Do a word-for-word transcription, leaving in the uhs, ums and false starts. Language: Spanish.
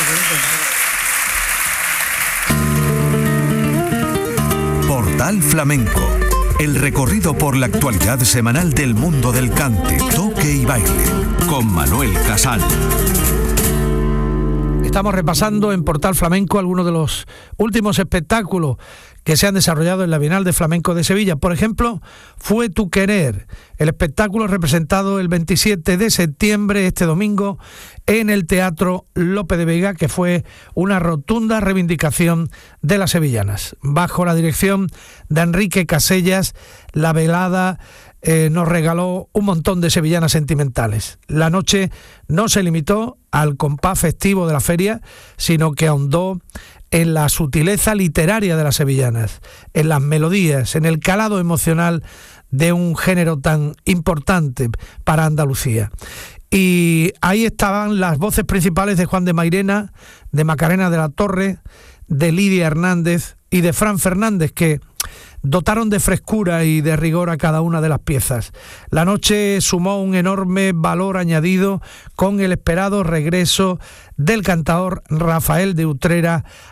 Portal Flamenco, el recorrido por la actualidad semanal del mundo del cante, toque y baile, con Manuel Casal. Estamos repasando en Portal Flamenco algunos de los últimos espectáculos que se han desarrollado en la Bienal de Flamenco de Sevilla. Por ejemplo, Fue tu querer, el espectáculo representado el veintisiete de septiembre, este domingo, en el Teatro Lope de Vega, que fue una rotunda reivindicación de las sevillanas. Bajo la dirección de Enrique Casellas, la velada Eh, nos regaló un montón de sevillanas sentimentales. La noche no se limitó al compás festivo de la feria, sino que ahondó en la sutileza literaria de las sevillanas, en las melodías, en el calado emocional de un género tan importante para Andalucía. Y ahí estaban las voces principales de Juan de Mairena, de Macarena de la Torre, de Lidia Hernández y de Fran Fernández, que dotaron de frescura y de rigor a cada una de las piezas. La noche sumó un enorme valor añadido con el esperado regreso del cantaor Rafael de Utrera